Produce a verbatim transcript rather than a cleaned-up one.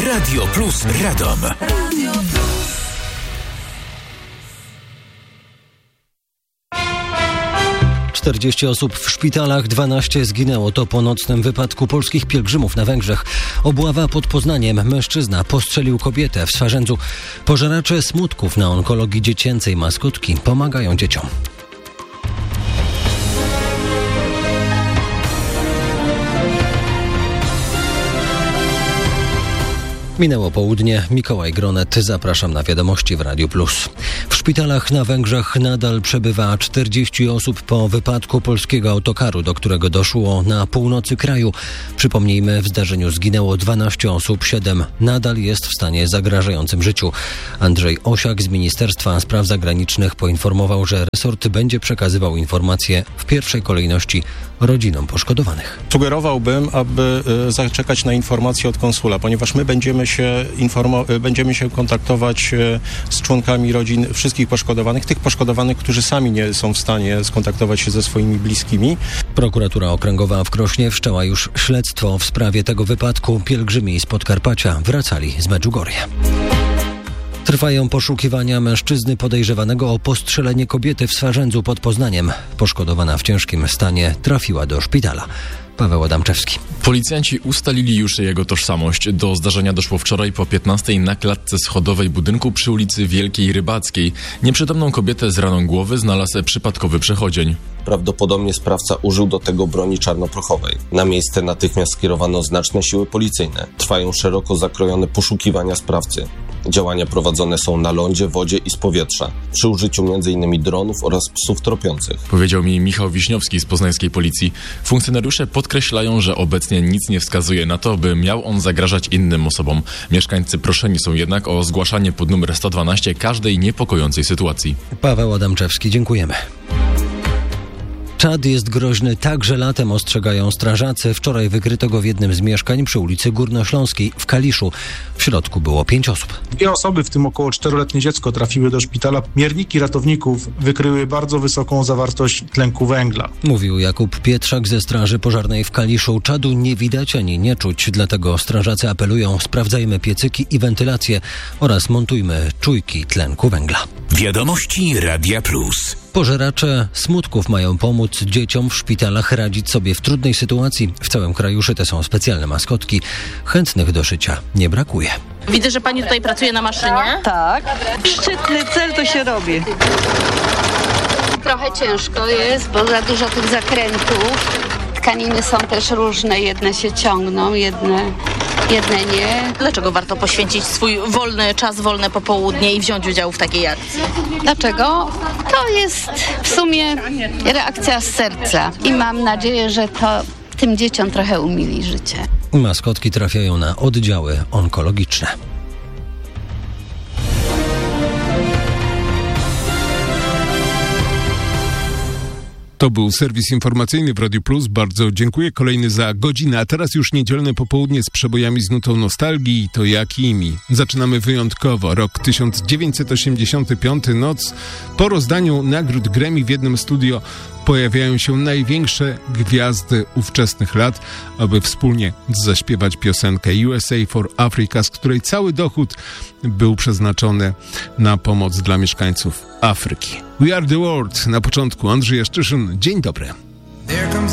Radio Plus Radom. Radio Plus. czterdzieści osób w szpitalach, dwanaście zginęło. To po nocnym wypadku polskich pielgrzymów na Węgrzech. Obława pod Poznaniem. Mężczyzna postrzelił kobietę w Swarzędzu. Pożeracze smutków na onkologii dziecięcej maskotki pomagają dzieciom. Minęło południe. Mikołaj Gronet. Zapraszam na wiadomości w Radiu Plus. W szpitalach na Węgrzech nadal przebywa czterdzieści osób po wypadku polskiego autokaru, do którego doszło na północy kraju. Przypomnijmy, w zdarzeniu zginęło dwanaście osób, siedem nadal jest w stanie zagrażającym życiu. Andrzej Osiak z Ministerstwa Spraw Zagranicznych poinformował, że resort będzie przekazywał informacje w pierwszej kolejności rodzinom poszkodowanych. Sugerowałbym, aby y, zaczekać na informacje od konsula, ponieważ my będziemy się, informo- będziemy się kontaktować y, z członkami rodzin wszystkich poszkodowanych, tych poszkodowanych, którzy sami nie są w stanie skontaktować się ze swoimi bliskimi. Prokuratura Okręgowa w Krośnie wszczęła już śledztwo w sprawie tego wypadku. Pielgrzymi z Podkarpacia wracali z Medjugorje. Trwają poszukiwania mężczyzny podejrzewanego o postrzelenie kobiety w Swarzędzu pod Poznaniem. Poszkodowana w ciężkim stanie trafiła do szpitala. Paweł Adamczewski. Policjanci ustalili już jego tożsamość. Do zdarzenia doszło wczoraj po piętnastej na klatce schodowej budynku przy ulicy Wielkiej Rybackiej. Nieprzytomną kobietę z raną głowy znalazł przypadkowy przechodzień. Prawdopodobnie sprawca użył do tego broni czarnoprochowej. Na miejsce natychmiast skierowano znaczne siły policyjne. Trwają szeroko zakrojone poszukiwania sprawcy. Działania prowadzone są na lądzie, wodzie i z powietrza, przy użyciu m in dronów oraz psów tropiących. Powiedział mi Michał Wiśniowski z poznańskiej policji. Funkcjonariusze podkreślają, że obecnie nic nie wskazuje na to, by miał on zagrażać innym osobom. Mieszkańcy proszeni są jednak o zgłaszanie pod numer sto dwanaście każdej niepokojącej sytuacji. Paweł Adamczewski, dziękujemy. Czad jest groźny także latem, ostrzegają strażacy. Wczoraj wykryto go w jednym z mieszkań przy ulicy Górnośląskiej w Kaliszu. W środku było pięć osób. Dwie osoby, w tym około czteroletnie dziecko, trafiły do szpitala. Mierniki ratowników wykryły bardzo wysoką zawartość tlenku węgla. Mówił Jakub Pietrzak ze Straży Pożarnej w Kaliszu. Czadu nie widać ani nie czuć, dlatego strażacy apelują: sprawdzajmy piecyki i wentylację oraz montujmy czujki tlenku węgla. Wiadomości Radia Plus. Pożeracze smutków mają pomóc dzieciom w szpitalach radzić sobie w trudnej sytuacji. W całym kraju szyte są specjalne maskotki. Chętnych do szycia nie brakuje. Widzę, że pani tutaj pracuje na maszynie. Tak. Szczytny cel to się robi. Trochę ciężko jest, bo za dużo tych zakrętów. Tkaniny są też różne. Jedne się ciągną, jedne... jedne nie. Dlaczego warto poświęcić swój wolny czas, wolne popołudnie i wziąć udział w takiej akcji? Dlaczego? To jest w sumie reakcja z serca i mam nadzieję, że to tym dzieciom trochę umili życie. Maskotki trafiają na oddziały onkologiczne. To był serwis informacyjny w Radiu Plus. Bardzo dziękuję. Kolejny za godzinę, a teraz już niedzielne popołudnie z przebojami z nutą nostalgii i to jakimi. Zaczynamy wyjątkowo. Rok tysiąc dziewięćset osiemdziesiąty piąty. Noc. Po rozdaniu nagród Grammy w jednym studio pojawiają się największe gwiazdy ówczesnych lat, aby wspólnie zaśpiewać piosenkę U S A for Africa, z której cały dochód był przeznaczony na pomoc dla mieszkańców Afryki. We Are The World. Na początku Andrzej Jaszczyszyn. Dzień dobry.